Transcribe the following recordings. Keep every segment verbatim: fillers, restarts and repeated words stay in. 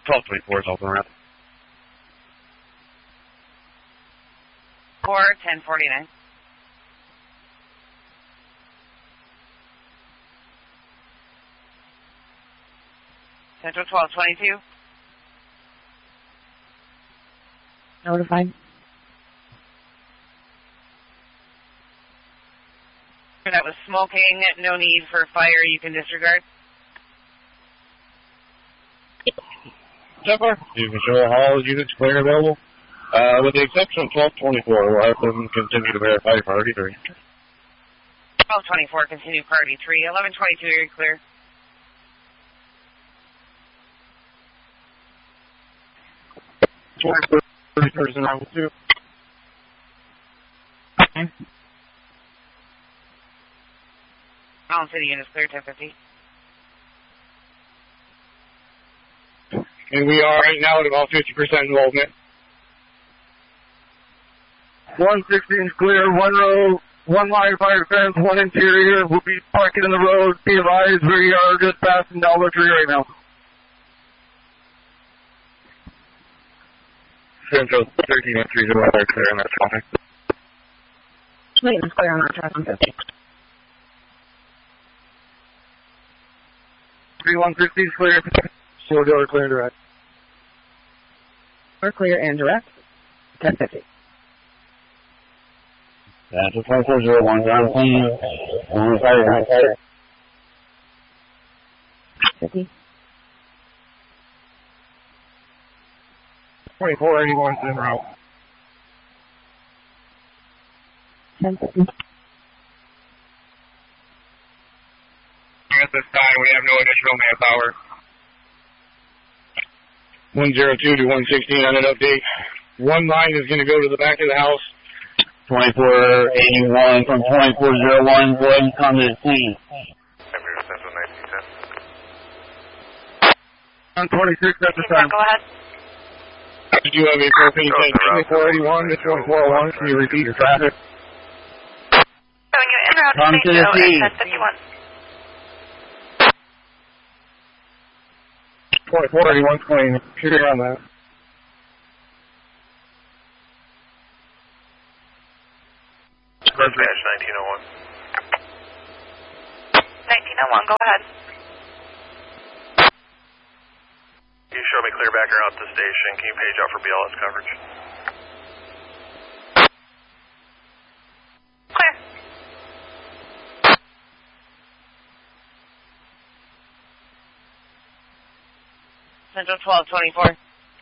twelve twenty-four is open around. four ten forty-nine. Central twelve twenty-two. Notified. That was smoking. No need for fire. You can disregard. Temper. You can show all units clear available. Uh, with the exception of twelve twenty-four, we'll have them continue to verify priority three. twelve twenty-four, continue priority three. eleven twenty-two, you're clear. twenty-four, person around two. Allen City units clear, ten fifty. And we are right now at about fifty percent involvement. one sixteen is clear, one row, one line fire defense, one interior. We'll be parking in the road. Be advised, we are just passing Dollar Tree right now. Central thirteen and three zero are clear on that traffic. Maintenance clear on that track on fifty. three one sixty is clear. Still Dollar clear and direct. We're clear and direct. ten fifty. That's a twenty-four zero one, ground clean. One fire, one fire. fifty. twenty-four eighty-one is en route. ten fifty. At this time, we have no additional manpower. one zero two to one sixteen on an update. One line is going to go to the back of the house. twenty-four eighty-one from twenty-four oh one, go ahead and come to the scene. On twenty-six at this time. Go ahead. Did you have a propane tank? twenty-four eighty-one to twenty-four oh one. Can you repeat your traffic? Showing you en route Come to the scene. ten fifty-one. twenty-four eighty-one clean. Shooting on that. nineteen oh one. nineteen oh one, go ahead. Can you show me clear back around the station? Can you page out for B L S coverage? Clear. Central twelve twenty-four.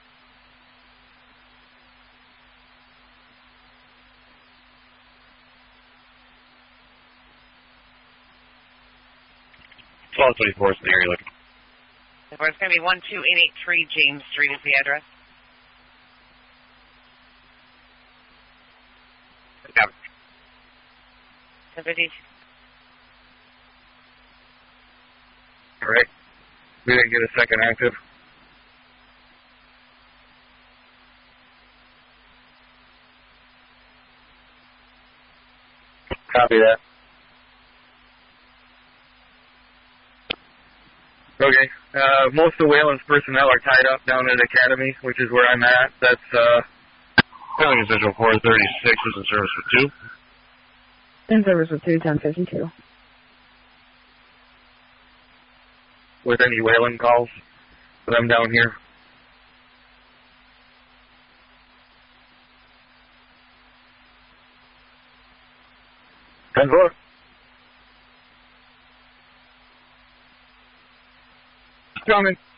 twelve twenty-four is the area looking. It's going to be one two eight eight three James Street is the address. Got it. ten fifty. All right. We didn't get a second active. Copy that. Okay. Uh, most of Wayland's personnel are tied up down at Academy, which is where I'm at. That's, uh... Calling Central four thirty-six is in service with two. In service with two, ten fifty-two. with any Wayland calls for them down here. ten four. Coming.